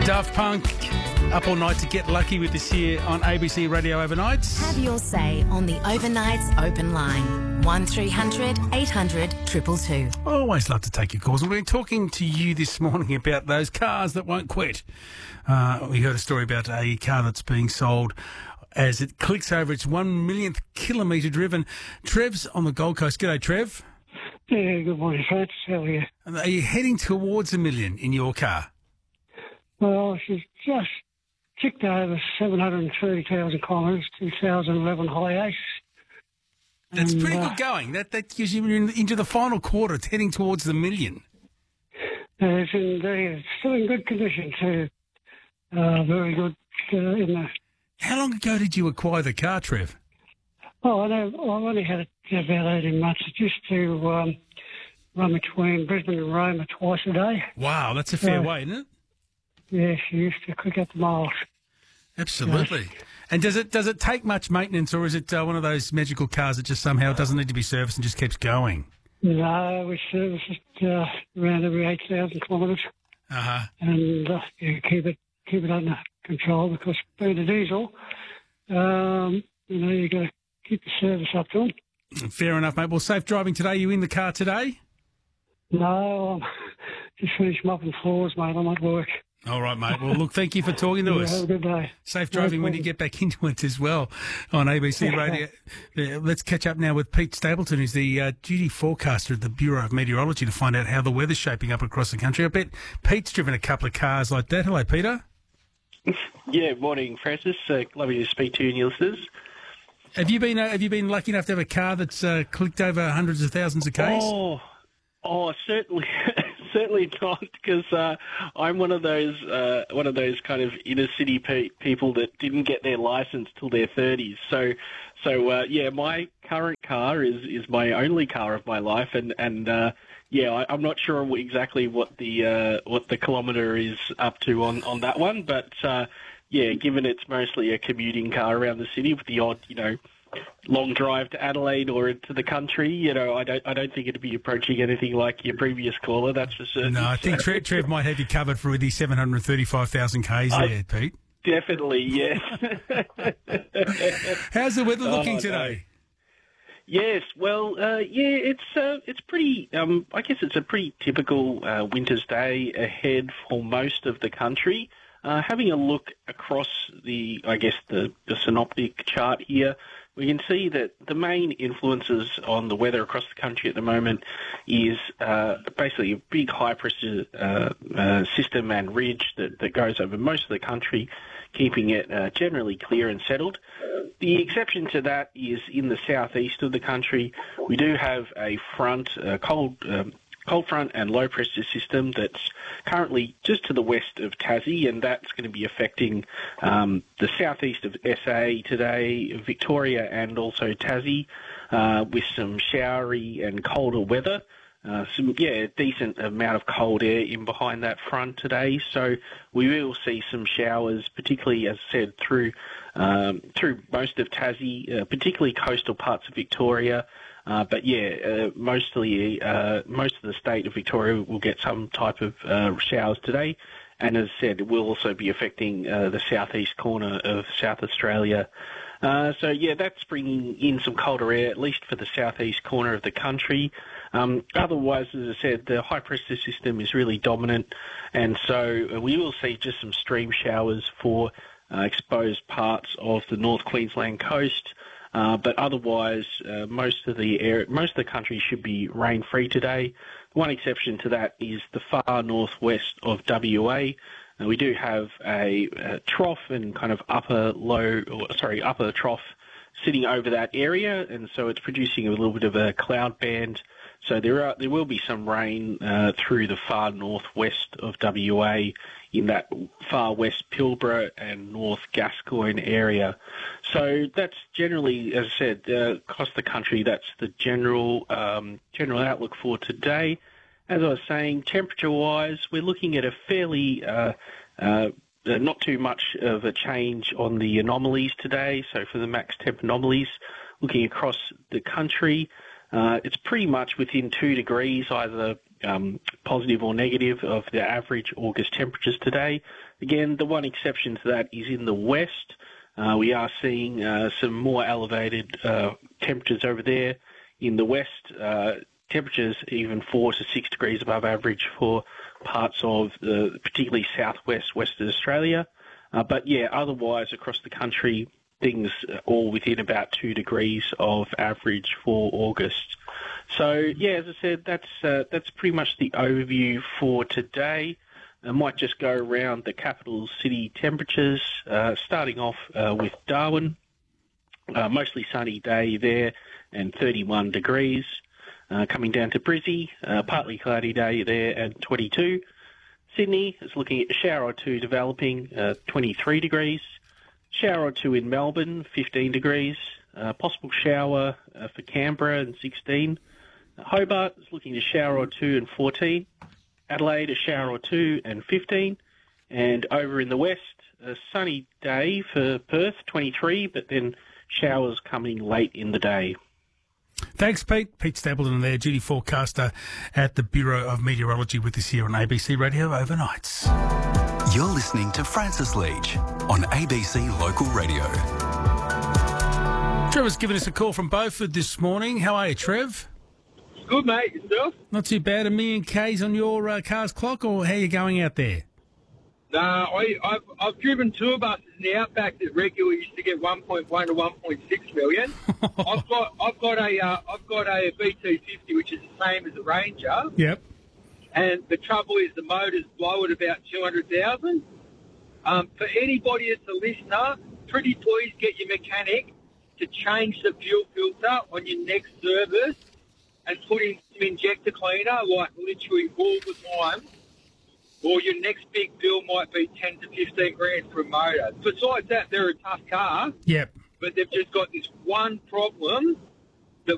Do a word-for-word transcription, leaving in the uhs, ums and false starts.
Daft Punk, up all night to get lucky with this here on A B C Radio Overnights. Have your say on the Overnights open line. one three hundred eight hundred two two two. I always love to take your calls. We've been talking to you this morning about those cars that won't quit. Uh, we heard a story about a car that's being sold as it clicks over its one millionth kilometre driven. Trev's on the Gold Coast. G'day, Trev. Yeah, good morning, Francis. How are you? Are you heading towards a million in your car? Well, she's just ticked over seven hundred thirty thousand kilometres, two thousand eleven high ace. That's And, pretty uh, good going. That that gives you in, into the final quarter. It's heading towards the million. Uh, it's, in, it's still in good condition, too. Uh, very good uh, in the... How long ago did you acquire the car, Trev? Oh, I know. I've only had it about eighteen months. It used to um, run between Brisbane and Roma twice a day. Wow, that's a fair Uh, way, isn't it? Yeah, she used to click up the miles. Absolutely. And does it does it take much maintenance, or is it uh, one of those magical cars that just somehow doesn't need to be serviced and just keeps going? No, we service it uh, around every eight thousand kilometres. Uh-huh. And uh, yeah, keep it keep it under control, because being a diesel, um, you know, you got to keep the service up to them. Fair enough, mate. Well, safe driving today. You in the car today? No, I'm just finished mopping floors, mate. I'm at work. All right, mate. Well, look, thank you for talking to Yeah, us. have a good day. Safe No driving when you problem. get back into it as well on A B C Radio. Uh, Let's catch up now with Pete Stapleton, who's the uh, duty forecaster at the Bureau of Meteorology, to find out how the weather's shaping up across the country. I bet Pete's driven a couple of cars like that. Hello, Peter. Yeah, morning, Francis. Uh, lovely to speak to you and your listeners. Have you been uh, Have you been lucky enough to have a car that's uh, clicked over hundreds of thousands of k's? Oh, oh, certainly, certainly not, because uh, I'm one of those uh, one of those kind of inner city pe- people that didn't get their license till their thirties. So, so uh, yeah, my current car is, is my only car of my life, and and uh, yeah, I, I'm not sure exactly what the uh, what the kilometre is up to on, on that one, but. Uh, Yeah, given it's mostly a commuting car around the city with the odd, you know, long drive to Adelaide or into the country, you know, I don't, I don't think it'd be approaching anything like your previous caller. That's for certain. No, I think Trev, Trev might have you covered for the seven hundred thirty-five thousand k's I- there, Pete. Definitely, yes. How's the weather looking Oh, today? Yes, well, uh, yeah, it's uh, it's pretty. Um, I guess it's a pretty typical uh, winter's day ahead for most of the country. Uh, having a look across the, I guess, the, the synoptic chart here, we can see that the main influences on the weather across the country at the moment is uh, basically a big high-pressure uh, uh, system and ridge that, that goes over most of the country, keeping it uh, generally clear and settled. The exception to that is in the southeast of the country. We do have a front, a cold um, cold front and low pressure system that's currently just to the west of Tassie, and that's going to be affecting um, the southeast of S A today, Victoria and also Tassie, uh, with some showery and colder weather. Uh, some, yeah, decent amount of cold air in behind that front today. So we will see some showers, particularly, as I said, through um, through most of Tassie, uh, particularly coastal parts of Victoria. Uh, but yeah, uh, mostly uh, most of the state of Victoria will get some type of uh, showers today. And as I said, it will also be affecting uh, the southeast corner of South Australia. Uh, so yeah, that's bringing in some colder air, at least for the southeast corner of the country. Um, otherwise, as I said, the high pressure system is really dominant, and so uh, we will see just some stream showers for uh, exposed parts of the North Queensland coast. Uh, but otherwise, uh, most of the air, most of the country should be rain-free today. One exception to that is the far northwest of W A. Uh, we do have a, a trough and kind of upper low, or sorry, upper trough sitting over that area, and so it's producing a little bit of a cloud band. So there are there will be some rain uh, through the far northwest of W A in that far west Pilbara and North Gascoyne area. So that's generally, as I said, uh, across the country, that's the general um, general outlook for today. As I was saying, temperature-wise, we're looking at a fairly uh, uh, not too much of a change on the anomalies today. So for the max temp anomalies, looking across the country, Uh, it's pretty much within two degrees, either um, positive or negative of the average August temperatures today. Again, the one exception to that is in the west. Uh, we are seeing uh, some more elevated uh, temperatures over there. In the west, uh, temperatures even four to six degrees above average for parts of the particularly southwest, Western Australia. Uh, but yeah, otherwise across the country, things all within about two degrees of average for August. So yeah, as I said, that's uh, that's pretty much the overview for today. I might just go around the capital city temperatures, uh, starting off uh, with Darwin. Uh, mostly sunny day there and thirty-one degrees. Uh, coming down to Brizzy, uh, partly cloudy day there and twenty-two. Sydney is looking at a shower or two developing, uh, twenty-three degrees. Shower or two in Melbourne, fifteen degrees. Uh, possible shower uh, for Canberra and sixteen. Hobart is looking at a shower or two and fourteen. Adelaide, a shower or two and fifteen. And over in the west, a sunny day for Perth, twenty-three, but then showers coming late in the day. Thanks, Pete. Pete Stapleton there, duty forecaster at the Bureau of Meteorology with us here on A B C Radio Overnights. You're listening to Francis Leach on A B C Local Radio. Trevor's given us a call from Beaufort this morning. How are you, Trev? Good, mate. Yourself? Not too bad. A million Ks on your uh, car's clock, or how are you going out there? Nah, I, I've, I've driven tour buses in the outback that regularly used to get one point one to one point six million. I've got I've got a uh, I've got a B T fifty, which is the same as a Ranger. Yep. And the trouble is the motors blow at about two hundred thousand. Um, for anybody that's a listener, pretty please get your mechanic to change the fuel filter on your next service and put in some injector cleaner, like literally all the time. Or your next big bill might be ten to fifteen grand for a motor. Besides that, they're a tough car. Yep. But they've just got this one problem